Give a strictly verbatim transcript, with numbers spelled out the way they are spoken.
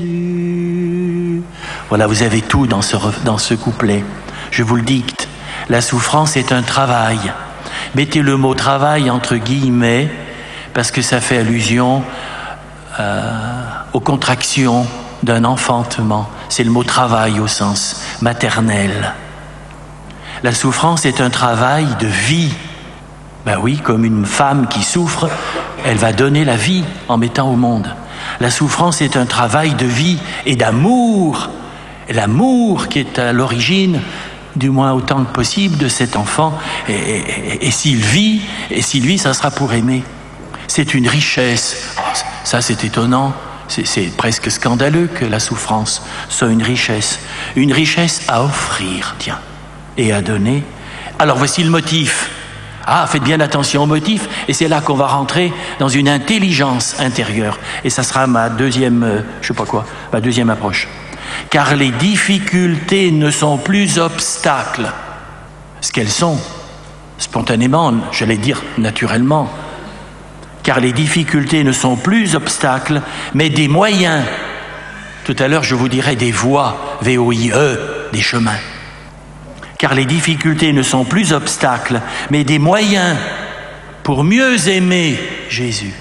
Voilà, vous avez tout dans ce, dans ce couplet. Je vous le dicte. La souffrance est un travail. Mettez le mot travail entre guillemets parce que ça fait allusion euh, aux contractions d'un enfantement. C'est le mot travail au sens maternel. La souffrance est un travail de vie. Ben oui, comme une femme qui souffre, elle va donner la vie en mettant au monde. La souffrance est un travail de vie et d'amour. L'amour qui est à l'origine, du moins autant que possible, de cet enfant. Et, et, et s'il vit, et s'il vit, ça sera pour aimer. C'est une richesse. Oh, ça, c'est étonnant. C'est, c'est presque scandaleux que la souffrance soit une richesse. Une richesse à offrir, tiens, et à donner. Alors voici le motif. Ah, faites bien attention au motif, et c'est là qu'on va rentrer dans une intelligence intérieure. Et ça sera ma deuxième, euh, je sais pas quoi, ma deuxième approche. Car les difficultés ne sont plus obstacles. Ce qu'elles sont, spontanément, j'allais dire naturellement. Car les difficultés ne sont plus obstacles, mais des moyens. Tout à l'heure, je vous dirai des voies, V O I E, des chemins. Car les difficultés ne sont plus obstacles, mais des moyens pour mieux aimer Jésus.